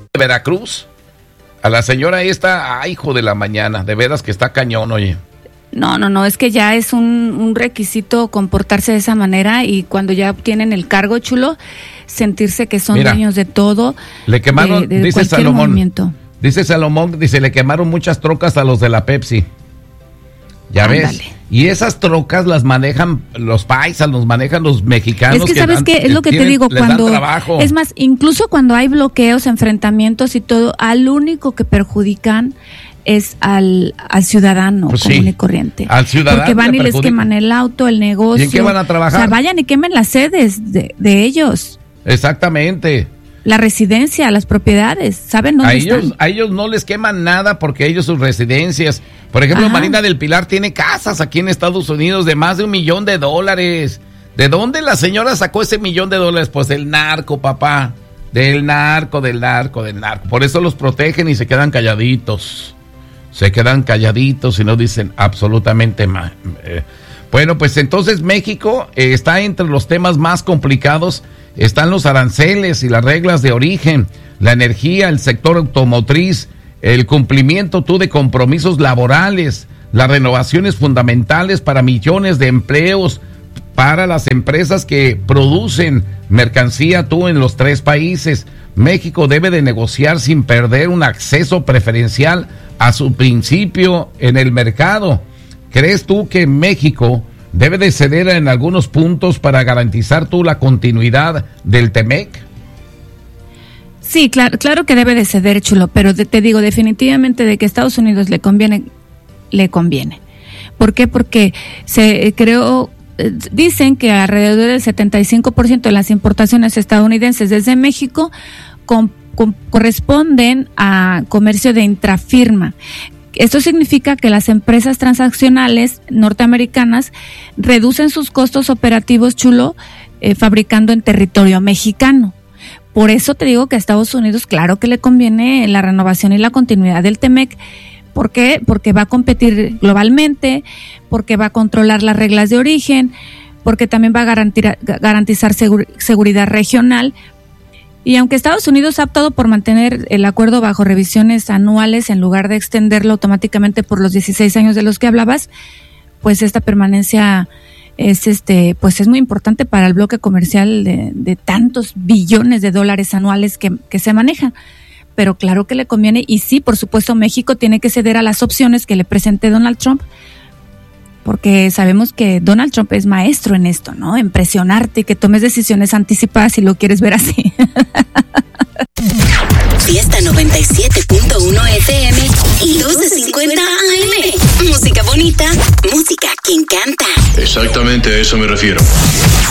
de Veracruz. A la señora esta, hijo de la mañana, de veras que está cañón, oye. No, es que ya es un requisito comportarse de esa manera y cuando ya obtienen el cargo, chulo, sentirse que son dueños de todo. Le quemaron, de dice Salomón, movimiento. Dice, le quemaron muchas trocas a los de la Pepsi. Ya Ándale. ves. Y esas trocas las manejan los paisas, los manejan los mexicanos. Es que sabes qué, es lo que te digo, cuando es más, incluso cuando hay bloqueos, enfrentamientos y todo, al único que perjudican es al ciudadano común y corriente. Al ciudadano. Porque van y les queman el auto, el negocio. ¿Y en qué van a trabajar? O sea, vayan y quemen las sedes de ellos. Exactamente. La residencia, las propiedades, ¿saben dónde están? A ellos no les queman nada porque ellos sus residencias. Por ejemplo, Marina del Pilar tiene casas aquí en Estados Unidos de más de $1 millón. ¿De dónde la señora sacó ese $1 millón? Pues del narco, papá. Del narco. Por eso los protegen y se quedan calladitos. Y no dicen absolutamente nada. Bueno, pues entonces México está entre los temas más complicados. Están los aranceles y las reglas de origen, la energía, el sector automotriz, el cumplimiento de compromisos laborales, las renovaciones fundamentales para millones de empleos, para las empresas que producen mercancía en los 3 países. México debe de negociar sin perder un acceso preferencial a su principio en el mercado. ¿Crees tú que México debe de ceder en algunos puntos para garantizar la continuidad del TEMEC? Sí, claro que debe de ceder, chulo, pero te digo definitivamente de que a Estados Unidos le conviene. ¿Por qué? Porque dicen que alrededor del 75% de las importaciones estadounidenses desde México corresponden a comercio de intrafirma. Esto significa que las empresas transaccionales norteamericanas reducen sus costos operativos, chulo, fabricando en territorio mexicano. Por eso te digo que a Estados Unidos claro que le conviene la renovación y la continuidad del TEMEC. ¿Por qué? Porque va a competir globalmente, porque va a controlar las reglas de origen, porque también va a garantizar seguridad regional. Y aunque Estados Unidos ha optado por mantener el acuerdo bajo revisiones anuales en lugar de extenderlo automáticamente por los 16 años de los que hablabas, pues esta permanencia es muy importante para el bloque comercial de tantos billones de dólares anuales que se manejan. Pero claro que le conviene, y sí, por supuesto, México tiene que ceder a las opciones que le presente Donald Trump, porque sabemos que Donald Trump es maestro en esto, ¿no? En presionarte y que tomes decisiones anticipadas si lo quieres ver así. Fiesta 97.1 FM y 1250 AM. Música bonita, música que encanta. Exactamente a eso me refiero.